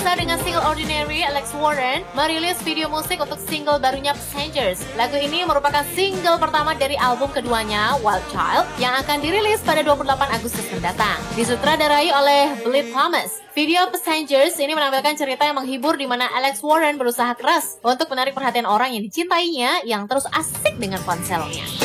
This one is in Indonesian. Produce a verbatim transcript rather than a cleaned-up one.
Biasa dengan single Ordinary, Alex Warren merilis video musik untuk single barunya Passengers. Lagu ini merupakan single pertama dari album keduanya, Wild Child, yang akan dirilis pada dua puluh delapan Agustus mendatang. Disutradarai oleh Billy Thomas. Video Passengers ini menampilkan cerita yang menghibur di mana Alex Warren berusaha keras untuk menarik perhatian orang yang dicintainya yang terus asik dengan ponselnya.